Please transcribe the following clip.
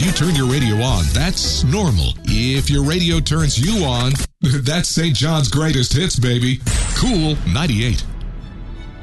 you turn your radio on, that's normal. If your radio turns you on, that's St. John's greatest hits, baby. Cool 98.